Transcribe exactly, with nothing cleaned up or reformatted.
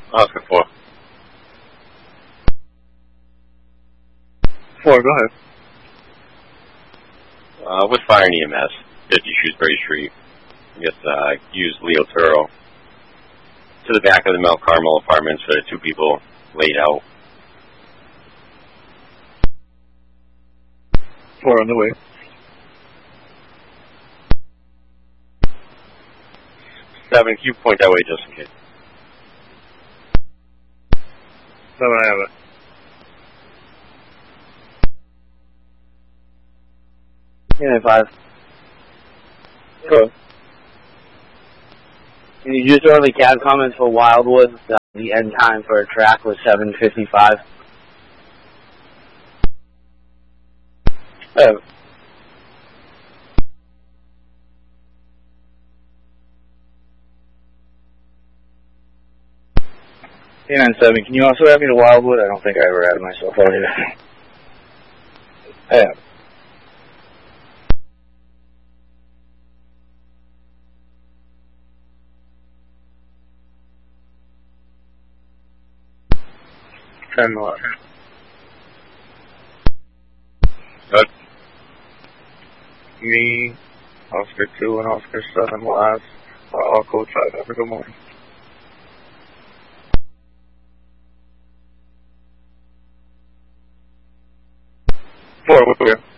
Oscar four. Four, go ahead. Uh, with fire and E M S, fifty Shrewsbury Street. I guess, uh, used Leo Turo to the back of the Mount Carmel apartments for two people laid out. Four on the way. Seven, can you point that way just in case? Seven, I have it. Unit five. Go. Can you just early cab comments for Wildwood? Uh, the end time for a track was seven fifty-five. I have it. eight nine seven, can you also add me to Wildwood? I don't think I ever added myself out here. I have it. ten eleven. Good. Me, Oscar two, and Oscar seven last. Uh, all code five. Have a good morning. Four, we're here.